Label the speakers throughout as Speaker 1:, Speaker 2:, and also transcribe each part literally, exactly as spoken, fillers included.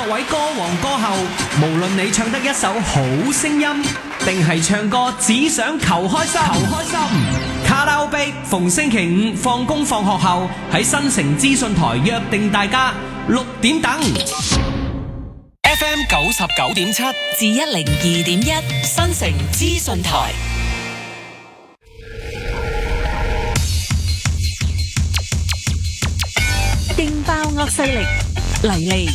Speaker 1: 位歌王歌后，無論你唱得一手好聲音，定係唱歌只想求開心，求開心。卡拉 OK 逢星期五放工放學後喺新城資訊台約定大家六點等。F M 九十九點七
Speaker 2: 至一零二點一新城資訊台。勁爆惡勢力嚟嚟，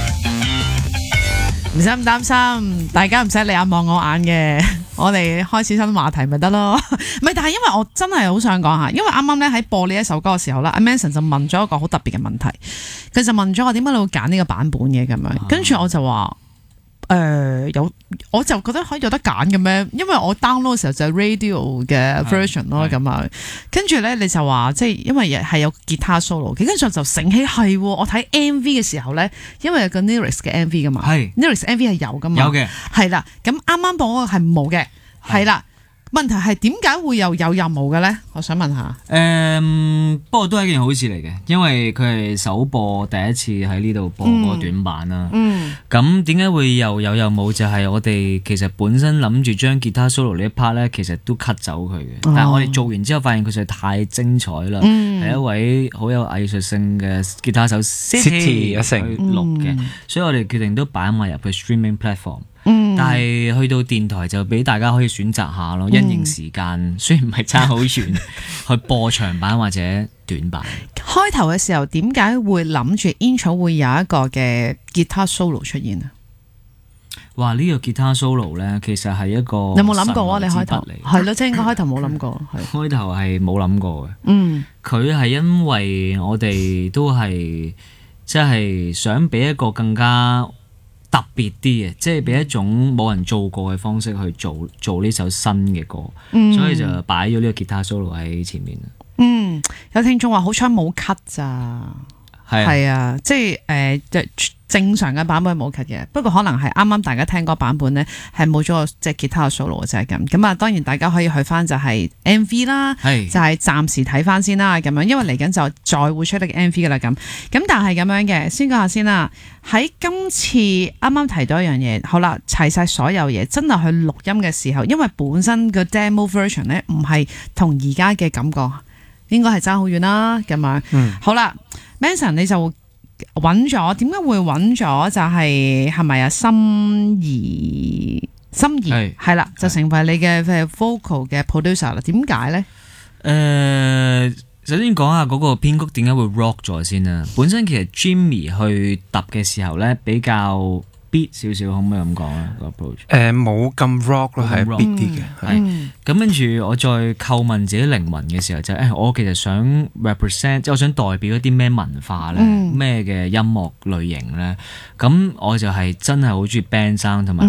Speaker 3: 唔使咁擔心，大家唔使你眼望我眼嘅，我哋開始新話題咪得咯。唔係，但係因為我真係好想講下，因為啱啱咧喺播呢一首歌嘅時候咧，阿 Manson 就問咗一個好特別嘅問題，佢就問咗我點解你會揀呢個版本嘅咁樣，跟住我就話。誒、呃、有，我就覺得可以有得揀嘅咩？因為我 download 嘅時候就係 radio 嘅 version 咯，咁啊，跟住咧你就話即係因為係有吉他 solo 嘅，跟住就醒起係，我睇 M V 嘅時候咧，因為有個 lyrics 嘅 M V 噶嘛，lyrics M V 係有噶嘛，
Speaker 4: 有嘅，
Speaker 3: 係啦，咁啱啱播嗰個係冇嘅，係啦。問題係點解會又有任務嘅咧？我想問下。誒、
Speaker 4: 嗯，不過都係一件好事嚟嘅，因為佢係首播第一次喺呢度播個短版啦。嗯。咁點解會又有任務？就係、是、我哋其實本身諗住將吉他 solo 呢一 part 咧，其實都 cut 走佢嘅。哦、但係我哋做完之後發現佢實在太精彩啦，係、嗯、一位好有藝術性嘅吉他手 City 去錄嘅，嗯、所以我哋決定都擺埋入去 streaming platform。嗯、但係去到電台就俾大家可以選擇下咯，嗯、因應時間，雖然唔係差好遠，去播長版或者短版。
Speaker 3: 開頭嘅時候點解會諗住 intro 會有一個嘅吉他 solo 出現啊？
Speaker 4: 哇！呢、這個吉他 solo 咧，其實係一個
Speaker 3: 你有冇諗過啊？你開頭係咯，即係應該開頭冇諗過，係
Speaker 4: 開頭係冇諗過嘅。
Speaker 3: 嗯，
Speaker 4: 佢係因為我哋都係即係想俾一個更加特別啲嘅，即係俾一種冇人做過嘅方式去做做呢首新嘅歌，嗯、所以就擺咗呢個吉他 solo 喺前面。
Speaker 3: 嗯，有聽眾話好彩冇 cut 咋，係啊，啊，即係誒、呃，正常嘅版本冇 cut 嘅，不過可能係啱啱大家聽嗰版本咧係冇咗個即係吉他 solo 就係咁。咁啊，當然大家可以去翻就係 M V 啦，是就係暫時睇翻先啦，咁樣，因為嚟緊就再會出呢個 M V 噶啦，咁咁但係咁樣嘅，先講下先啦。喺今次啱啱提到一樣嘢，好啦，齊晒所有嘢，真係去錄音嘅時候，因為本身個 demo version 咧唔係同而家嘅感覺，應該係爭好遠啦，咁樣。嗯、好啦 Manson 你就揾咗，點解會揾咗？就係係咪啊？心儀，心儀係啦，就成為你嘅 vocal 嘅 producer 啦。點解咧？誒、
Speaker 4: 呃，首先講下嗰個編曲點解會 rock 咗先啦。本身其實 Jimmy 去揼嘅時候咧，比較 beat 少少，可唔可以咁講啊？個 approach
Speaker 5: 誒冇咁 rock 咯，係 beat 啲嘅。
Speaker 4: 係咁跟住我再叩問自己靈魂嘅時候，就誒、是哎、我其實想 represent， 即係我想代表一啲咩文化咧，咩嘅、嗯、音樂類型咧。咁我就係真係好中意 band sound 同埋